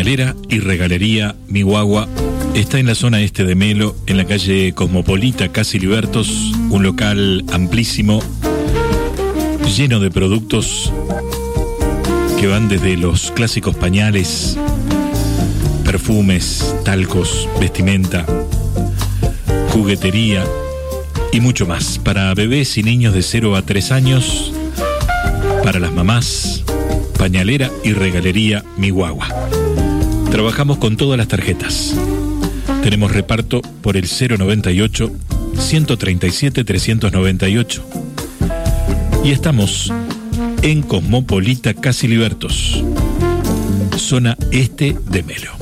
Pañalera y regalería Mi Guagua está en la zona este de Melo, en la calle Cosmopolita, Casi Libertos, un local amplísimo, lleno de productos que van desde los clásicos pañales, perfumes, talcos, vestimenta, juguetería y mucho más. Para bebés y niños de 0 a 3 años, para las mamás, pañalera y regalería Mi Guagua. Trabajamos con todas las tarjetas. Tenemos reparto por el 098 137 398. Y estamos en Cosmopolita, Casi Libertos, zona este de Melo.